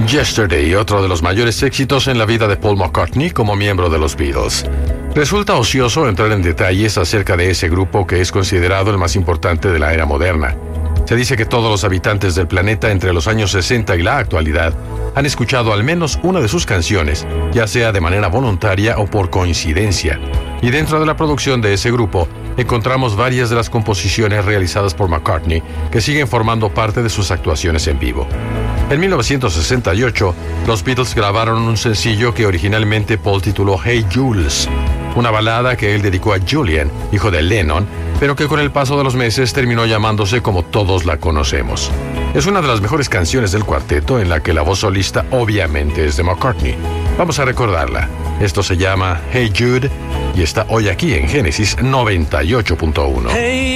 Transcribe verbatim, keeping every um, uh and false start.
Yesterday, otro de los mayores éxitos en la vida de Paul McCartney como miembro de los Beatles. Resulta ocioso entrar en detalles acerca de ese grupo que es considerado el más importante de la era moderna. Se dice que todos los habitantes del planeta entre los años sesenta y la actualidad han escuchado al menos una de sus canciones, ya sea de manera voluntaria o por coincidencia. Y dentro de la producción de ese grupo, encontramos varias de las composiciones realizadas por McCartney que siguen formando parte de sus actuaciones en vivo. En mil novecientos sesenta y ocho, los Beatles grabaron un sencillo que originalmente Paul tituló Hey Jules, una balada que él dedicó a Julian, hijo de Lennon, pero que con el paso de los meses terminó llamándose como todos la conocemos. Es una de las mejores canciones del cuarteto en la que la voz solista obviamente es de McCartney. Vamos a recordarla. Esto se llama Hey Jude y está hoy aquí en Génesis noventa y ocho punto uno. Hey.